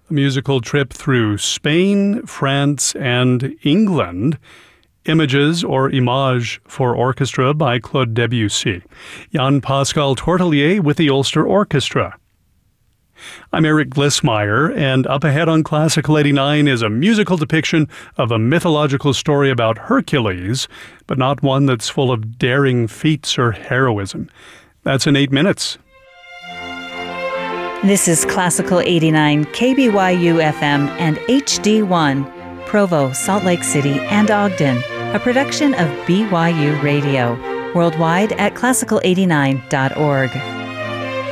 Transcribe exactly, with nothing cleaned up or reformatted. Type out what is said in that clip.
a musical trip through Spain, France, and England. Images or Images for Orchestra by Claude Debussy. Jan-Pascal Tortelier with the Ulster Orchestra. I'm Eric Glissmeyer, and up ahead on Classical eighty-nine is a musical depiction of a mythological story about Hercules, but not one that's full of daring feats or heroism. That's in eight minutes. This is Classical eighty-nine, K B Y U F M and H D one, Provo, Salt Lake City, and Ogden, a production of B Y U Radio, worldwide at classical eighty-nine dot org.